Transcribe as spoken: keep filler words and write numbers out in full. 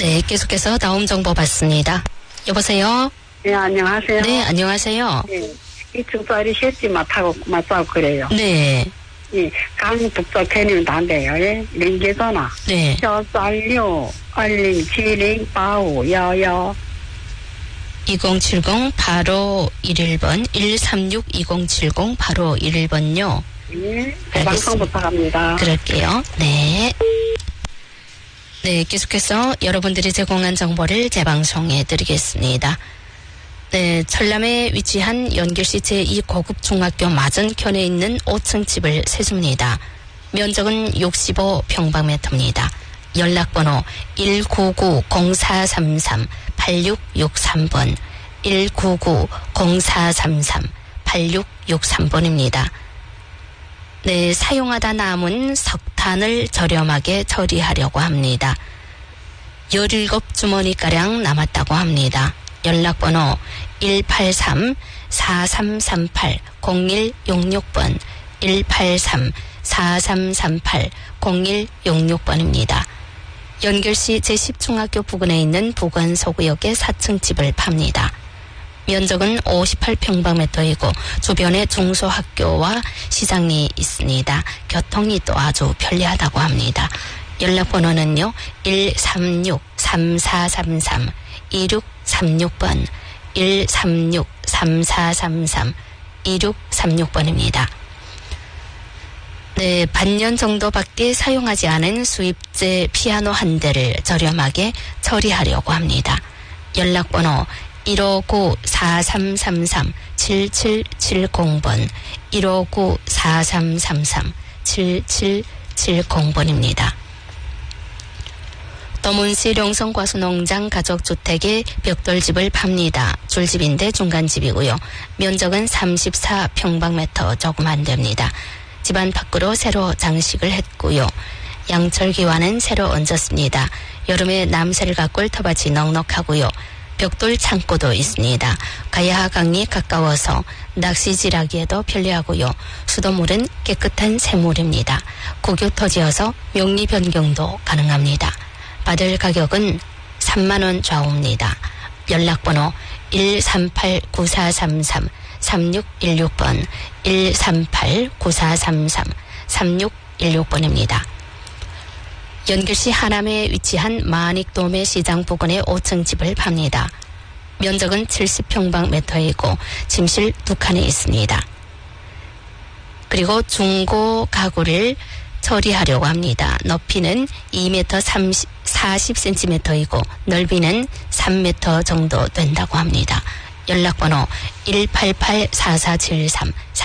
네, 계속해서 다음 정보 받습니다. 여보세요? 네, 안녕하세요. 네, 안녕하세요. 네, 이층 쌀이 셋지 맡하고 맞싸고 그래요. 네. 예, 강북도 개념 단대요. 예, 링계전화. 네. 셔쌀류, 알림, 지링, 바우, 여여. 이공칠공 팔오 일일 번, 일삼육 이공칠공 팔오 일일 번요. 예, 대방송 부탁합니다. 그럴게요. 네. 네, 계속해서 여러분들이 제공한 정보를 재방송해 드리겠습니다. 네, 철남에 위치한 연결시 제이 고급 중학교 맞은편에 있는 오 층 집을 세줍니다. 면적은 육십오 평방미터입니다. 연락번호 일구구 공사삼삼 팔육육삼 번, 일구구 공사삼삼 팔육육삼 번입니다. 네, 사용하다 남은 석탄을 저렴하게 처리하려고 합니다. 열일곱 주머니가량 남았다고 합니다. 연락번호 일팔삼 사삼삼팔 공일육육 번, 일팔삼 사삼삼팔 공일육육 번입니다. 연결시 제십 중학교 부근에 있는 부건소구역의 사 층 집을 팝니다. 면적은 오십팔 평방미터이고 주변에 중소학교와 시장이 있습니다. 교통이 또 아주 편리하다고 합니다. 연락번호는요 일삼육 삼사삼삼 이육삼육 번, 일삼육 삼사삼삼 이육삼육 번입니다. 네, 반년 정도밖에 사용하지 않은 수입제 피아노 한 대를 저렴하게 처리하려고 합니다. 연락번호 일오구 사삼삼삼 칠칠칠공 번, 일오구 사삼삼삼 칠칠칠공 번입니다. 도문시 룡성과수농장 가족주택의 벽돌집을 팝니다. 줄집인데 중간집이고요. 면적은 삼십사 평방미터 조금 안 됩니다. 집안 밖으로 새로 장식을 했고요. 양철기와는 새로 얹었습니다. 여름에 남새를 가꿀 텃밭이 넉넉하고요. 벽돌 창고도 있습니다. 가야하 강이 가까워서 낚시질하기에도 편리하고요. 수돗물은 깨끗한 샘물입니다. 국유토지여서 명리 변경도 가능합니다. 받을 가격은 삼만 원 좌우입니다. 연락번호 일삼팔 구사삼삼 삼육일육 번, 일삼팔 구사삼삼 삼육일육 번입니다. 연결시 하남에 위치한 마닉도매 시장 부근의 오 층 집을 팝니다. 면적은 칠십 평방미터이고 침실 두 칸이 있습니다. 그리고 중고 가구를 처리하려고 합니다. 높이는 이 미터 사십 센티미터이고 넓이는 삼 미터 정도 된다고 합니다. 연락번호 일팔팔 사사칠삼